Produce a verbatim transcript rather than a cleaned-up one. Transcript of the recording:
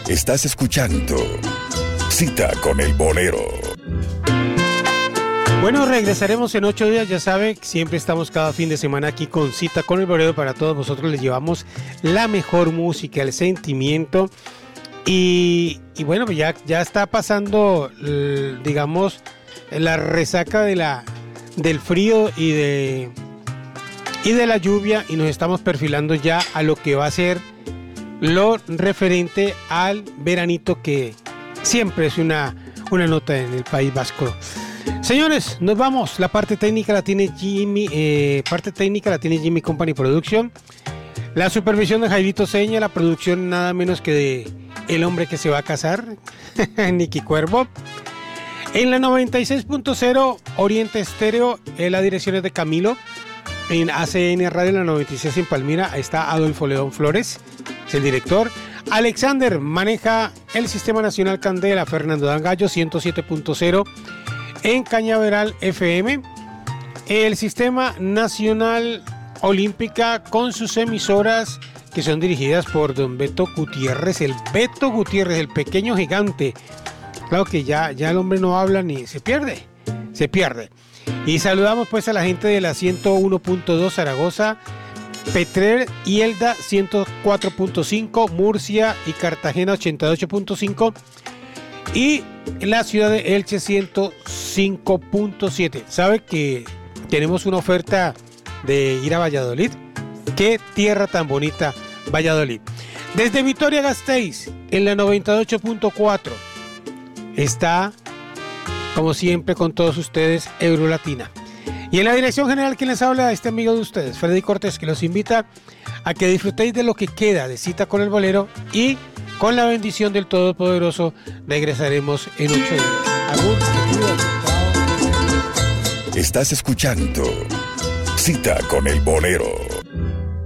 Estás escuchando Cita con el Bolero. Bueno, regresaremos en ocho días, ya sabe, siempre estamos cada fin de semana aquí con Cita con el Bolero. Para todos vosotros les llevamos la mejor música, el sentimiento. Y, y bueno, ya, ya está pasando, digamos, la resaca de la, del frío y de, y de la lluvia, y nos estamos perfilando ya a lo que va a ser lo referente al veranito, que siempre es una, una nota en el País Vasco. Señores, nos vamos. La parte técnica la tiene Jimmy, eh, parte técnica la tiene Jimmy Company Production. La supervisión de Jairito Seña, la producción nada menos que de El Hombre que se va a casar, Nicky Cuervo. En la noventa y seis punto cero Oriente Estéreo, eh, la dirección es de Camilo. En A C N Radio, en la noventa y seis en Palmira, está Adolfo León Flores, es el director. Alexander maneja el Sistema Nacional Candela. Fernando Dangallo, ciento siete punto cero en Cañaveral F M. El Sistema Nacional Olímpica con sus emisoras que son dirigidas por don Beto Gutiérrez, el Beto Gutiérrez, el pequeño gigante. Claro que ya, ya el hombre no habla ni se pierde, se pierde. Y saludamos pues a la gente de la ciento uno punto dos Zaragoza, Petrer y Elda ciento cuatro punto cinco, Murcia y Cartagena ochenta y ocho punto cinco y la ciudad de Elche ciento cinco punto siete. ¿Sabe que tenemos una oferta de ir a Valladolid? ¡Qué tierra tan bonita, Valladolid! Desde Vitoria-Gasteiz, en la noventa y ocho punto cuatro, está, como siempre, con todos ustedes, Eurolatina. Y en la dirección general, quien les habla, este amigo de ustedes, Freddy Cortés, que los invita a que disfrutéis de lo que queda de Cita con el Bolero, y con la bendición del Todopoderoso regresaremos en ocho días. Estás escuchando Cita con el Bolero.